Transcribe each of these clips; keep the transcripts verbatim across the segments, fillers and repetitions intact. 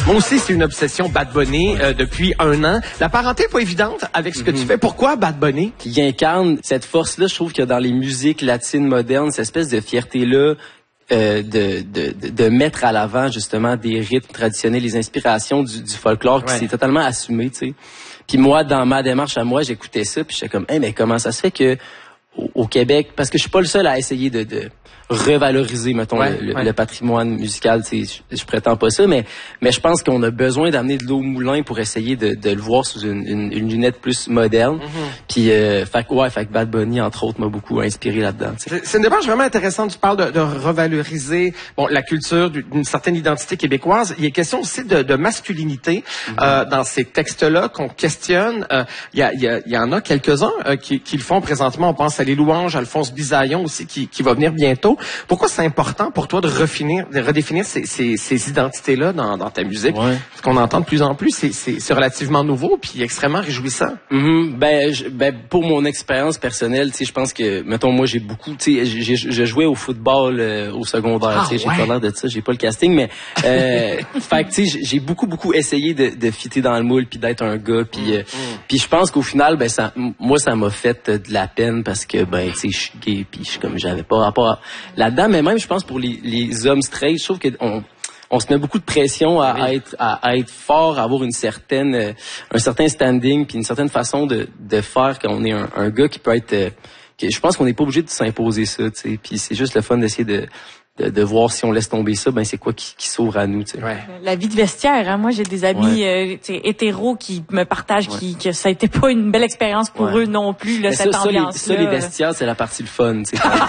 Moi aussi, c'est une obsession Bad Bunny euh, depuis un an. La parenté n'est pas évidente avec ce que mm-hmm. tu fais. Pourquoi Bad Bunny? Il incarne cette force-là, je trouve que dans les musiques latines modernes, cette espèce de fierté-là, Euh, de, de, de, de mettre à l'avant justement des rythmes traditionnels, les inspirations du, du folklore qui ouais. s'est totalement assumé, tu sais. Puis moi, dans ma démarche à moi, j'écoutais ça, puis j'étais comme, hey, mais comment ça se fait que au, au Québec, parce que je suis pas le seul à essayer de, de revaloriser, mettons, ouais, le, ouais. le patrimoine musical, tu sais, je, je prétends pas ça, mais mais je pense qu'on a besoin d'amener de l'eau au moulin pour essayer de, de le voir sous une, une, une lunette plus moderne. Mm-hmm. Puis, euh, fait que ouais, fait que Bad Bunny entre autres m'a beaucoup inspiré là-dedans. C'est, c'est une démarche vraiment intéressante. Tu parles de, de revaloriser bon la culture d'une certaine identité québécoise. Il y a question aussi de, de masculinité mm-hmm. euh, dans ces textes-là qu'on questionne. Euh, il y a il y, a, il y en a quelques-uns euh, qui, qui le font présentement. On pense à Les Louanges, Alphonse Bisaillon aussi qui, qui va venir bientôt. Pourquoi c'est important pour toi de refinir, de redéfinir ces, ces, ces identités-là dans, dans ta musique? Ouais. Ce qu'on entend de plus en plus, c'est, c'est, c'est relativement nouveau puis extrêmement réjouissant. Mm-hmm. Ben, je, ben, pour mon expérience personnelle, tu sais, je pense que, mettons, moi, j'ai beaucoup, tu sais, j'ai, je jouais au football euh, au secondaire, ah, tu sais, ouais. j'ai pas l'air de ça, j'ai pas le casting, mais, euh, fait que, tu sais, j'ai beaucoup, beaucoup essayé de, de fitter dans le moule puis d'être un gars, puis, euh, mm-hmm. puis je pense qu'au final, ben, ça, moi, ça m'a fait de la peine parce que, ben, tu sais, je suis gay puis je suis comme, j'avais pas rapport à, là-dedans, mais même, je pense, pour les, les hommes straight, je trouve qu'on on se met beaucoup de pression à, oui. à être à, à être fort, à avoir une certaine euh, un certain standing puis une certaine façon de de faire qu'on est un, un gars qui peut être euh, que je pense qu'on n'est pas obligé de s'imposer ça, tu sais, puis c'est juste le fun d'essayer de De, de voir si on laisse tomber ça, ben c'est quoi qui, qui s'ouvre à nous, tu sais. Ouais. La vie de vestiaire, hein. Moi j'ai des amis ouais. euh, hétéros qui me partagent ouais. qui que ça a été pas une belle expérience pour ouais. eux non plus là, cette ça, ambiance. Ça les, ça, les vestiaires, c'est la partie le fun, tu sais. mais,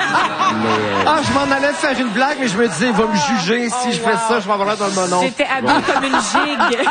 euh... Ah, je m'en allais faire une blague, mais je me disais, il va me juger oh, si je wow. fais ça, je vais avoir l'air dans le monon. J'étais habillée comme une gigue.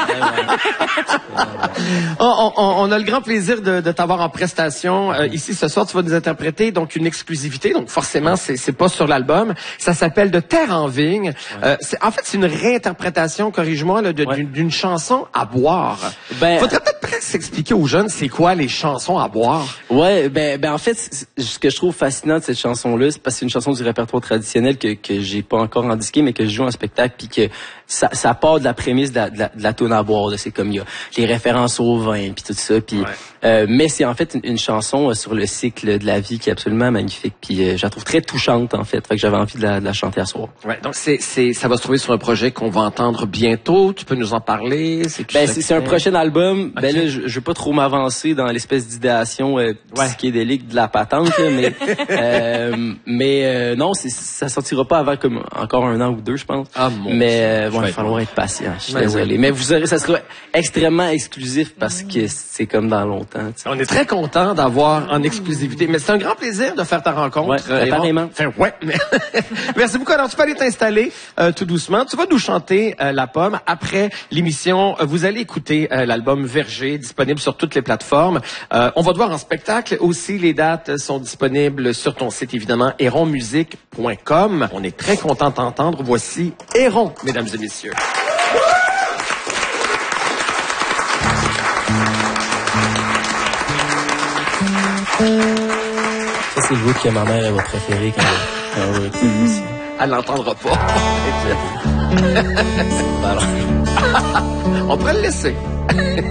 on, on, on a le grand plaisir de, de t'avoir en prestation euh, ici ce soir. Tu vas nous interpréter donc une exclusivité, donc forcément c'est, c'est pas sur l'album. Ça s'appelle De Terre en Vigne. Ouais. Euh, c'est, en fait, c'est une réinterprétation, corrige-moi, là, de, ouais. d'une, d'une chanson à boire. Ben, faudrait peut-être presque expliquer aux jeunes c'est quoi les chansons à boire. Ouais, ben, ben en fait, ce que je trouve fascinant de cette chanson-là, c'est parce que c'est une chanson du répertoire traditionnel que que j'ai pas encore en disqué, mais que je joue en spectacle, puis que ça, ça part de la prémisse de la, de la, de la toune à boire. Là. C'est comme il y a les références au vin, puis tout ça. Puis, ouais. euh, mais c'est en fait une, une chanson sur le cycle de la vie qui est absolument magnifique. Puis euh, je la trouve très touchante en fait. Fait que j'avais envie de la, de la chanter à soir. Ouais, donc c'est, c'est, ça va se trouver sur un projet qu'on va entendre bientôt. Tu peux nous en parler? C'est, ben, c'est, c'est un prochain album. Okay. Ben là, je, je veux pas trop m'avancer dans l'espèce d'idéation euh, ouais. psychédélique de la patente, là, mais euh, mais euh, non, c'est, ça sortira pas avant comme encore un an ou deux, je pense. Ah mon mais euh, bon, il va falloir être patient. Je suis ouais, désolé, ouais. mais vous aurez, ça sera extrêmement exclusif parce que c'est comme dans longtemps. T'sais. On est très content d'avoir en exclusivité, mais c'est un grand plaisir de faire ta rencontre. Ouais, euh, apparemment. Enfin, ouais. Merci beaucoup. Alors tu peux aller t'installer euh, tout doucement. Tu vas nous chanter euh, La Pomme. Après l'émission, euh, vous allez écouter euh, l'album Verger, disponible sur toutes les plateformes. Euh, on va te voir en spectacle. Aussi, les dates sont disponibles sur ton site, évidemment, héron musique point com. On est très content de t'entendre. Voici Héron, mesdames et messieurs. Ça, c'est le goût que ma mère va préférer quand elle va écouter ici. Elle l'entendra pas. On pourrait le laisser.